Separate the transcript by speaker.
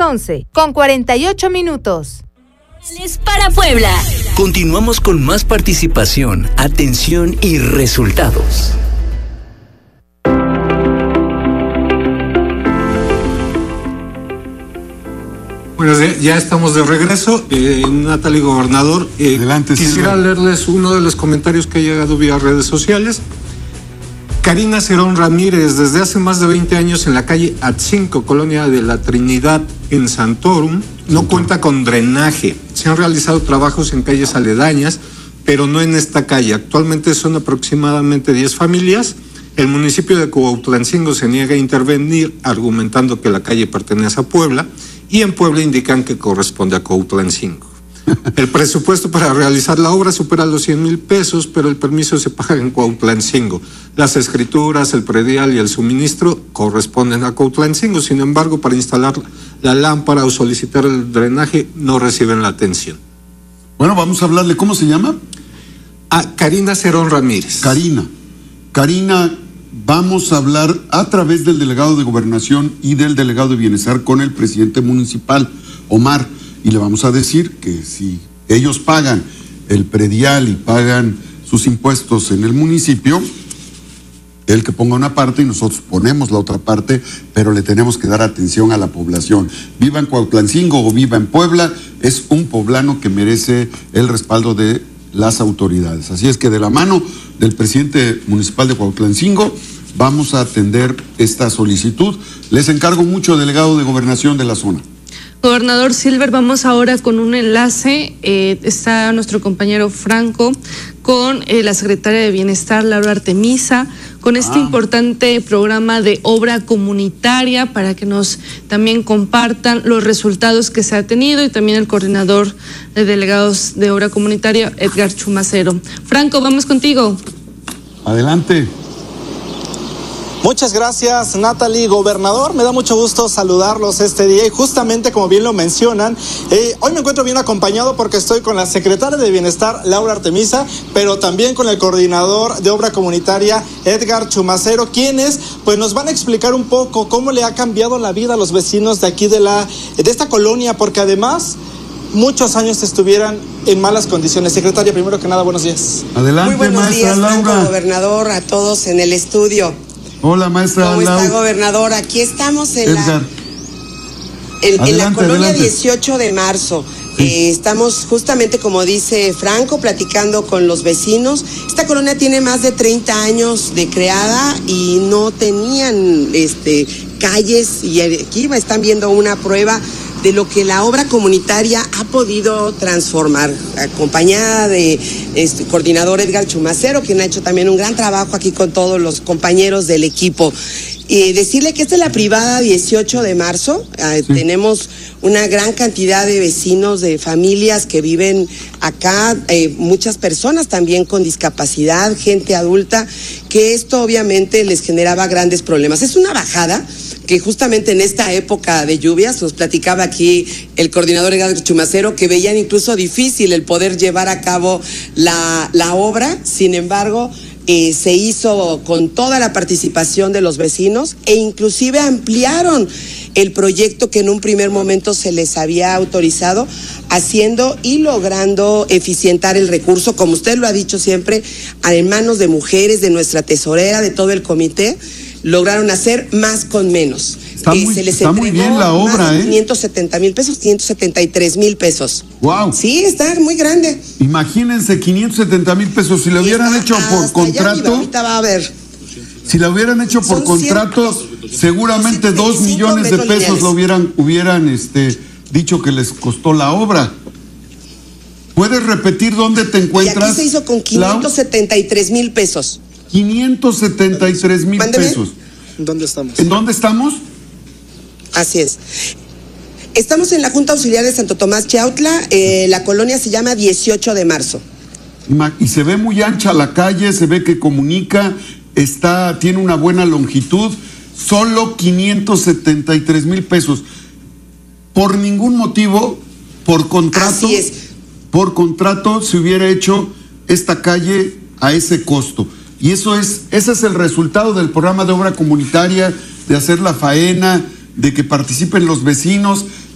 Speaker 1: 11:48.
Speaker 2: Para Puebla.
Speaker 3: Continuamos con más participación, atención y resultados.
Speaker 4: Bueno, ya estamos de regreso. Natalie, gobernador,
Speaker 5: adelante,
Speaker 4: quisiera leerles uno de los comentarios que ha llegado vía redes sociales. Karina Cerón Ramírez, desde hace más de 20 años en la calle Atzinco, Colonia de la Trinidad, en Santorum, no cuenta con drenaje. Se han realizado trabajos en calles aledañas, pero no en esta calle. Actualmente son aproximadamente 10 familias. El municipio de Cuautlancingo se niega a intervenir, argumentando que la calle pertenece a Puebla, y en Puebla indican que corresponde a Cuautlancingo. El presupuesto para realizar la obra supera los 100,000 pesos, pero el permiso se paga en Cuautlancingo. Las escrituras, el predial y el suministro corresponden a Cuautlancingo. Sin embargo, para instalar la lámpara o solicitar el drenaje no reciben la atención.
Speaker 5: Bueno, vamos a hablarle. ¿Cómo se llama?
Speaker 4: Karina Cerón Ramírez.
Speaker 5: Karina, vamos a hablar a través del delegado de Gobernación y del delegado de Bienestar con el presidente municipal, Omar, y le vamos a decir que si ellos pagan el predial y pagan sus impuestos en el municipio, él que ponga una parte y nosotros ponemos la otra parte, pero le tenemos que dar atención a la población. Viva en Cuautlancingo o viva en Puebla, es un poblano que merece el respaldo de las autoridades. Así es que de la mano del presidente municipal de Cuautlancingo vamos a atender esta solicitud. Les encargo mucho, delegado de Gobernación de la zona.
Speaker 6: Gobernador Silver, vamos ahora con un enlace. Está nuestro compañero Franco con la secretaria de Bienestar, Laura Artemisa, con este importante programa de obra comunitaria para que nos también compartan los resultados que se ha tenido, y también el coordinador de delegados de obra comunitaria, Edgar Chumacero. Franco, vamos contigo.
Speaker 5: Adelante.
Speaker 7: Muchas gracias, Natalie. Gobernador, me da mucho gusto saludarlos este día, y justamente como bien lo mencionan, hoy me encuentro bien acompañado porque estoy con la secretaria de Bienestar, Laura Artemisa, pero también con el coordinador de obra comunitaria, Edgar Chumacero, quienes pues nos van a explicar un poco cómo le ha cambiado la vida a los vecinos de aquí de esta colonia, porque además muchos años estuvieran en malas condiciones. Secretaria, primero que nada, buenos días.
Speaker 5: Adelante,
Speaker 8: muy buenos
Speaker 5: maestra
Speaker 8: días,
Speaker 5: Laura.
Speaker 8: Franco, gobernador, a todos en el estudio.
Speaker 5: Hola, maestra
Speaker 8: ¿Cómo
Speaker 5: Laura.
Speaker 8: está, gobernador? Aquí estamos en
Speaker 5: Edgar.
Speaker 8: en la colonia 18 de marzo. Sí. Estamos justamente, como dice Franco, platicando con los vecinos. Esta colonia tiene más de 30 años de creada y no tenían calles, y aquí están viendo una prueba de lo que la obra comunitaria ha podido transformar, acompañada de coordinador Edgar Chumacero, quien ha hecho también un gran trabajo aquí con todos los compañeros del equipo. Decirle que esta es la privada 18 de marzo, sí. Tenemos una gran cantidad de vecinos, de familias que viven acá, muchas personas también con discapacidad, gente adulta, que esto obviamente les generaba grandes problemas. Es una bajada que justamente en esta época de lluvias, nos platicaba aquí el coordinador Edgar Chumacero, que veían incluso difícil el poder llevar a cabo la obra. Sin embargo, se hizo con toda la participación de los vecinos, e inclusive ampliaron el proyecto que en un primer momento se les había autorizado, haciendo y logrando eficientar el recurso, como usted lo ha dicho siempre, en manos de mujeres, de nuestra tesorera, de todo el comité. Lograron hacer más con menos.
Speaker 5: Está muy bien la obra,
Speaker 8: 570,000 pesos, 573,000 pesos.
Speaker 5: Wow.
Speaker 8: Sí, está muy grande.
Speaker 5: Imagínense, 570,000 pesos. Si lo hubieran hecho por contrato.
Speaker 8: Ahorita va a ver.
Speaker 5: Si lo hubieran hecho por contrato, seguramente 2 millones de pesos lo hubieran dicho que les costó la obra. ¿Puedes repetir dónde te encuentras?
Speaker 8: Y aquí se hizo con 573,000 pesos.
Speaker 5: 573,000 pesos.
Speaker 7: ¿Dónde estamos?
Speaker 5: ¿En dónde estamos?
Speaker 8: Así es. Estamos en la Junta Auxiliar de Santo Tomás Chiautla. La colonia se llama 18 de marzo.
Speaker 5: Y se ve muy ancha la calle, se ve que comunica, tiene una buena longitud. Solo 573,000 pesos. Por ningún motivo, por contrato.
Speaker 8: Así es.
Speaker 5: Por contrato se hubiera hecho esta calle a ese costo. Y ese es el resultado del programa de obra comunitaria, de hacer la faena, de que participen los vecinos.